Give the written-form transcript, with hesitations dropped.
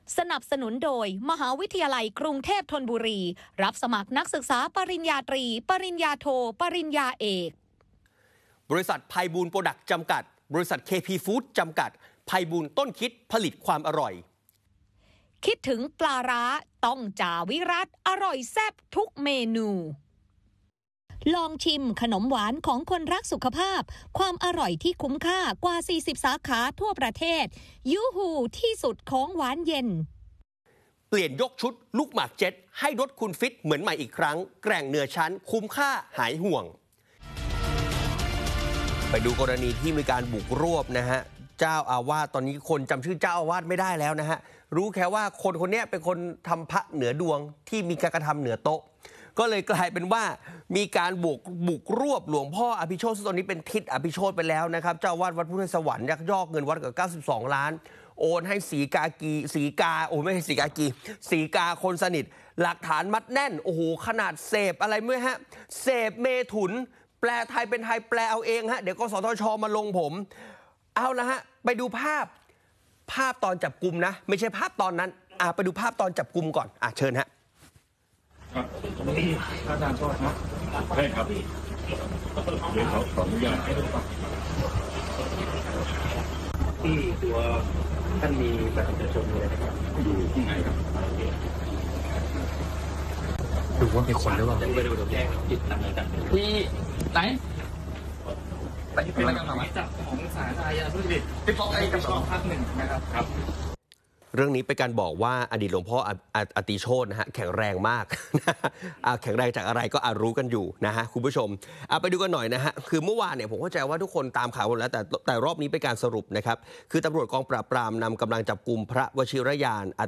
สนับสนุนโดยมหาวิทยาลัยกรุงเทพธนบุรีรับสมัครนักศึกษาปริญญาตรีปริญญาโทปริญญาเอกบริษัทไพบูลย์โปรดักต์จำกัดบริษัท KP Food จำกัดไพบูลย์ต้นคิดผลิตความอร่อยคิดถึงปลาร้าต้องจ่าวิรัตอร่อยแซ่บทุกเมนูลองชิมขนมหวานของคนรักสุขภาพความอร่อยที่คุ้มค่ากว่า40สาขาทั่วประเทศยูฮูที่สุดของหวานเย็นเปลี่ยนยกชุดลูกหมากเจ็ตให้รถคุณฟิตเหมือนใหม่อีกครั้งแกร่งเหนือชั้นคุ้มค่าหายห่วงไปดูกรณีที่มีการบุกรวบนะฮะเจ้าอาวาสตอนนี้คนจำชื่อเจ้าอาวาสไม่ได้แล้วนะฮะรู้แค่ว่าคนนี้เป็นคนทำพระเหนือดวงที่มีการกระทำเหนือโต๊ะก็เลยกลายเป็นว่ามีการบุกรวบหลวงพ่ออภิโชติซึ่งตอนนี้เป็นทิศอภิโชติไปแล้วนะครับเจ้าอาวาสวัดพุทธสวรรค์ยักยอกเงินวัดกับ92 ล้านโอนให้สีกาไม่ใช่สีกากีสีกาคนสนิทหลักฐานมัดแน่นโอ้โหขนาดเสพอะไรเมื่อฮะเสพเมถุนแปลไทยเป็นไทยแปลเอาเองฮะเดี๋ยวกสทช.มาลงผมเอาละฮะไปดูภาพตอนจับกุมนะไม่ใช่ภาพตอนนั้นไปดูภาพตอนจับกุมก่อนเชิญฮะครับนี่พระอาจารย์โทษนะใช่ครับเดี๋ยวขออนุญาตที่ตัวท่านมีบัตรประชาชนเลยนะครับอยู่ที่ไหนครับดูว่ามีคนหรือเปล่าไปดูแจ้งผิดที่ไหนไปที่เป็นการหมายจับของศาลอาญาทุจริตที่ฟ้องกับภาค 1นะครับเรื่องนี้เป็นการบอกว่าอดีตหลวงพ่ออติโชตินะฮะแข็งแรงมากแข็งแรงจากอะไรก็รู้กันอยู่นะฮะคุณผู้ชมไปดูกันหน่อยนะฮะคือเมื่อวานเนี่ยผมเข้าใจว่าทุกคนตามข่าวหมดแล้วแต่รอบนี้เป็นการสรุปนะครับคือตำรวจกองปราบปรามนำกำลังจับกุมพระวชิรยานอ